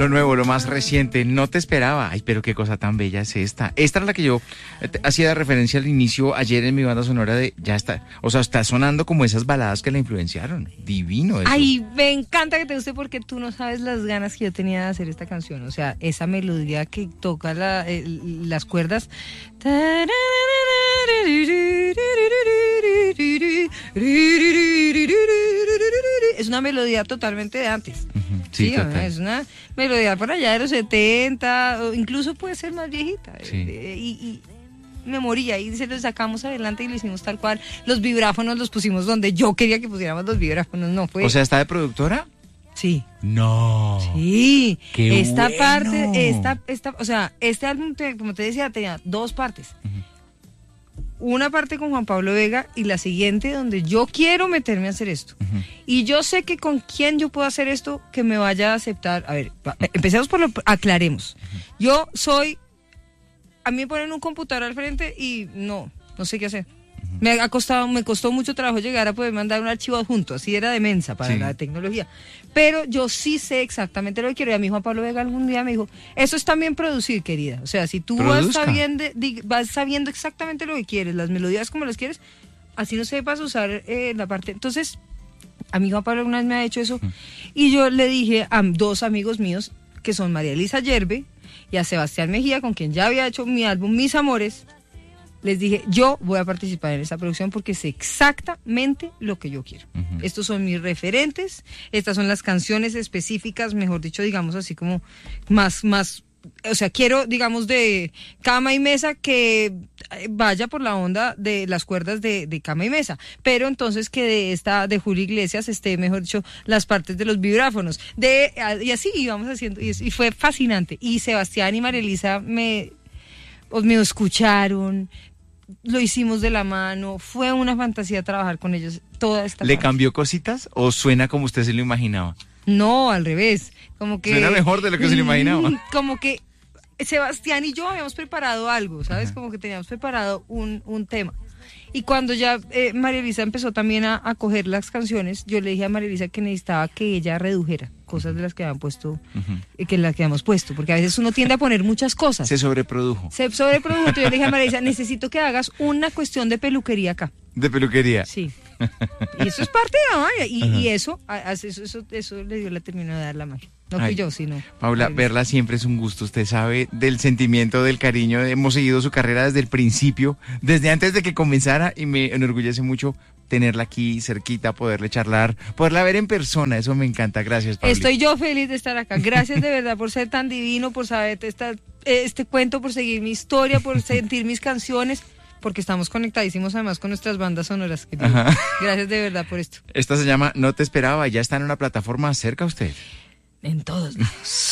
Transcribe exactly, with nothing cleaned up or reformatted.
Lo nuevo, lo más reciente, no te esperaba. Ay, pero qué cosa tan bella es esta. Esta es la que yo eh, hacía referencia al inicio ayer en mi banda sonora de, ya está, o sea, está sonando como esas baladas que la influenciaron. Divino eso. Ay, me encanta que te guste porque tú no sabes las ganas que yo tenía de hacer esta canción. O sea, esa melodía que toca la, eh, las cuerdas. Es una melodía totalmente de antes. Uh-huh. Sí, Sí, total. es una melodía por allá de los setenta, o incluso puede ser más viejita. Sí. Eh, y, y me moría y se lo sacamos adelante y lo hicimos tal cual. Los vibráfonos los pusimos donde yo quería que pusiéramos los vibráfonos, no fue. O sea, ¿está de productora? Sí. No. Sí. Qué esta bueno. parte, esta, esta, o sea, este álbum, te- como te decía, tenía dos partes. Uh-huh. Una parte con Juan Pablo Vega y la siguiente donde yo quiero meterme a hacer esto. Uh-huh. Y yo sé que con quién yo puedo hacer esto que me vaya a aceptar. A ver, va- empecemos por lo, aclaremos. Yo soy, a mí me ponen un computador al frente y no, no sé qué hacer. Me ha costado, me costó mucho trabajo llegar a poder mandar un archivo adjunto, así era de mensa para Sí. la tecnología. Pero yo sí sé exactamente lo que quiero. Y a mí Juan Pablo Vega algún día me dijo, eso es también producir, querida. O sea, si tú vas Produzca. sabiendo, di- vas sabiendo exactamente lo que quieres, las melodías como las quieres, así no sepas usar eh, la parte. Entonces, a mí Juan Pablo una vez me ha hecho eso. Y yo le dije a dos amigos míos, que son María Elisa Yerbe y a Sebastián Mejía, con quien ya había hecho mi álbum Mis Amores, les dije, yo voy a participar en esa producción porque sé exactamente lo que yo quiero. Ujú. Estos son mis referentes, estas son las canciones específicas, mejor dicho, digamos así como más, más, o sea, quiero, digamos, de cama y mesa que vaya por la onda de las cuerdas de, de cama y mesa, pero entonces que de esta, de Julio Iglesias esté, mejor dicho, las partes de los vibráfonos, de, y así íbamos haciendo, y, es- y fue fascinante. Y Sebastián y María Elisa me, pues, me escucharon, lo hicimos de la mano, fue una fantasía trabajar con ellos toda esta ¿Le parte. cambió cositas o suena como usted se lo imaginaba? No, al revés, como que... Suena mejor de lo que se lo imaginaba. Mm, Como que Sebastián y yo habíamos preparado algo, ¿sabes? Ajá. Como que teníamos preparado un, un tema. Y cuando ya eh, María Elisa empezó también a, a coger las canciones, yo le dije a María Elisa que necesitaba que ella redujera cosas de las que habían puesto, Ujú. eh, que las que habíamos puesto, porque a veces uno tiende a poner muchas cosas. Se sobreprodujo. Se sobreprodujo. Entonces yo le dije a María Elisa, necesito que hagas una cuestión de peluquería acá. De peluquería. Sí. Y eso es parte de la magia. Y, Ajá. y eso, a- a- eso, eso, eso le dio la terminó de dar la magia. No Ay, fui yo, sino. Paula, María Elisa. verla siempre es un gusto. Usted sabe del sentimiento, del cariño. Hemos seguido su carrera desde el principio, desde antes de que comenzara, y me enorgullece mucho tenerla aquí cerquita, poderle charlar, poderla ver en persona. Eso me encanta. Gracias, Paula. Estoy yo feliz de estar acá. Gracias de verdad por ser tan divino, por saber esta, este cuento, por seguir mi historia, por sentir mis canciones, porque estamos conectadísimos además con nuestras bandas sonoras. querido. Ajá. Gracias de verdad por esto. Esta se llama No te esperaba y ya está en una plataforma cerca a usted. En todos lados.